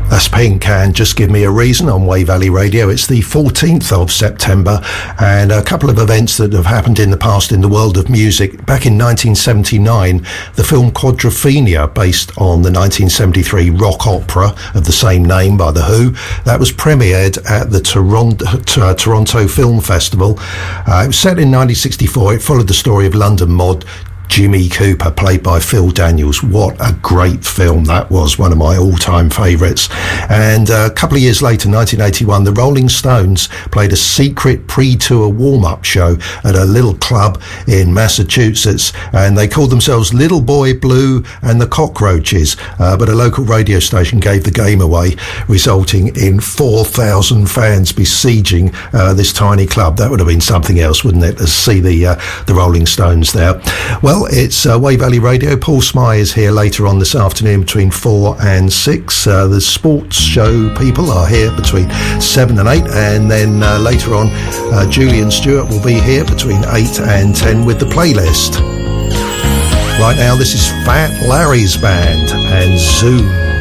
That's Pink and Just Give Me a Reason on Way Valley Radio. It's the 14th of September, and a couple of events that have happened in the past in the world of music. Back in 1979, the film Quadrophenia, based on the 1973 rock opera of the same name by The Who, that was premiered at the Toronto Film Festival. It was set in 1964. It followed the story of London mod Jimmy Cooper, played by Phil Daniels. What a great film that was, one of my all-time favourites. And a couple of years later, 1981, the Rolling Stones played a secret pre-tour warm-up show at a little club in Massachusetts, and they called themselves Little Boy Blue and the Cockroaches, but a local radio station gave the game away, resulting in 4,000 fans besieging this tiny club. That would have been something else, wouldn't it, to see the Rolling Stones there. Well, it's Way Valley Radio. Paul Smythe is here later on this afternoon between 4 and 6. The sports show people are here between 7 and 8. And then later on, Julian Stewart will be here between 8 and 10 with the playlist. Right now, this is Fat Larry's band and Zoom.